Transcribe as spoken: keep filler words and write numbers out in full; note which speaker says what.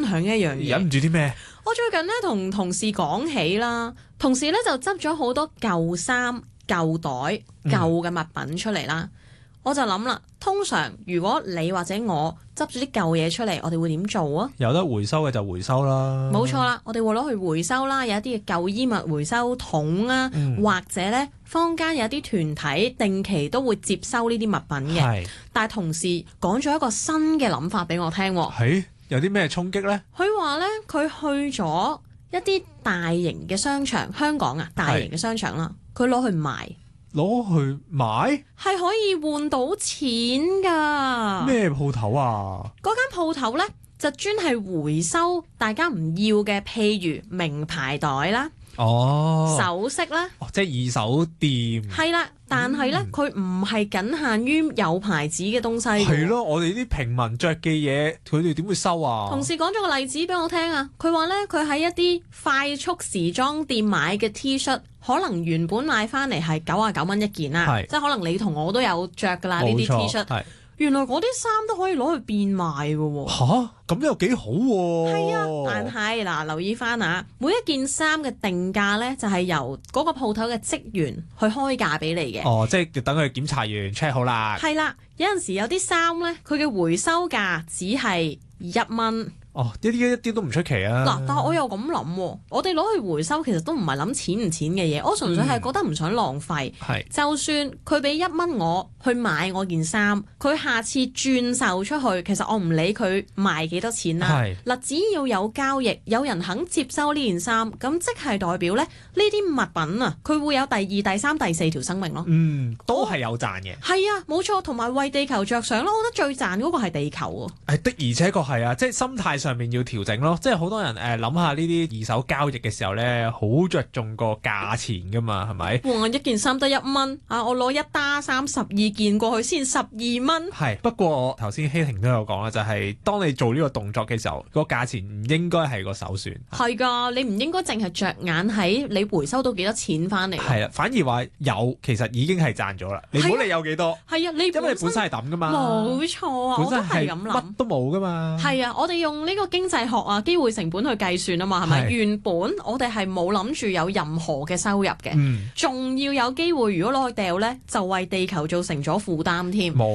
Speaker 1: 享一樣嘢。
Speaker 2: 忍唔住啲咩？
Speaker 1: 我最近咧同同事講起啦，同事咧就執咗好多舊衫、舊袋、舊嘅物品出嚟啦。嗯、我就諗啦，通常如果你或者我執咗啲舊嘢出嚟，我哋會點做啊？
Speaker 2: 有得回收嘅就回收啦。
Speaker 1: 冇錯啦，我哋會攞去回收啦，有一啲嘅舊衣物回收桶啊，嗯、或者咧坊間有一啲團體定期都會接收呢啲物品嘅。是但係同事講咗一個新嘅諗法俾我聽。
Speaker 2: 係有啲咩衝擊呢？
Speaker 1: 佢話咧，佢去咗一啲大型嘅商場，香港啊，大型嘅商場啦，佢攞去賣，
Speaker 2: 攞去賣
Speaker 1: 係可以換到錢噶。
Speaker 2: 咩鋪頭啊？
Speaker 1: 嗰間鋪頭咧就專係回收大家唔要嘅，譬如名牌袋啦。
Speaker 2: 哦，
Speaker 1: 首飾啦，
Speaker 2: 哦，即係二手店，
Speaker 1: 係啦，但係咧，佢唔係僅限於有牌子嘅東西。
Speaker 2: 係咯，我哋啲平民着嘅嘢，佢哋點會收啊？
Speaker 1: 同事講咗個例子俾我聽啊，佢話咧，佢喺一啲快速時裝店買嘅 T 恤，可能原本買翻嚟係九啊九蚊一件啦，是即係可能你同我都有着噶啦呢啲 T 恤。原來嗰啲衫都可以攞去變賣嘅喎。
Speaker 2: 嚇，咁又幾好喎。
Speaker 1: 係啊，但係嗱，留意翻啊，每一件衫嘅定價咧，就係由嗰個鋪頭嘅職員去開價俾你嘅。
Speaker 2: 哦，即係等佢檢查完 check 好啦。
Speaker 1: 係啦，有陣時有啲衫咧，佢嘅回收價只係一蚊。
Speaker 2: 哦，呢啲一啲都唔出奇啊！
Speaker 1: 嗱，但係我又咁諗，我哋攞去回收其實都唔係諗錢唔錢嘅嘢，我純粹係覺得唔想浪費。係、嗯，就算佢俾一蚊我去買我件衫，佢下次轉售出去，其實我唔理佢賣幾多錢啦。係是，嗱，只要有交易，有人肯接收呢件衫，咁即係代表咧呢啲物品啊，佢會有第二、第三、第四條生命咯。嗯，
Speaker 2: 都係有賺嘅。
Speaker 1: 係啊，冇錯，同埋為地球着想咯，我覺得最賺嗰個係地球喎。
Speaker 2: 係的，而且確係啊，即係心態上面要調整咯，即係好多人誒諗下呢啲二手交易嘅時候咧，好着重個價錢噶嘛，係咪？
Speaker 1: 哇！一件衫得一蚊啊，我攞一打衫十二件過去先十二蚊。
Speaker 2: 係，不過頭先希婷都有講啦，就係、是、當你做呢個動作嘅時候，個價錢唔應該係個首選。
Speaker 1: 係噶，你唔應該淨係着眼喺你回收到幾多錢翻嚟。
Speaker 2: 係啊，反而話有，其實已經係賺咗啦。你唔好理有幾多。係啊，你因為你本身係抌噶嘛。
Speaker 1: 冇錯啊，我都係咁諗。
Speaker 2: 乜都冇噶嘛。
Speaker 1: 係啊，我哋用呢個經濟學啊，機會成本去計算啊嘛，係咪？是原本我哋係冇諗住有任何嘅收入嘅，仲、嗯、要有機會，如果攞去掉咧，就為地球造成咗負擔添。